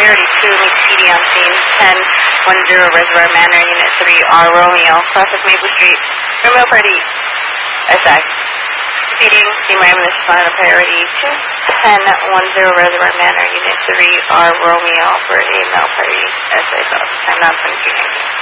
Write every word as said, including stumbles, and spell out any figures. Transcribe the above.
priority two, meet P D on scene ten one zero Reservoir Manor, Unit three, R Romeo, Process Maple Street, Romeo Party, S I. Proceeding, Steam ambulance on priority two ten one zero Reservoir Manor, Unit three, R Romeo for a mail party, S I. Time nine twenty-three nineteen.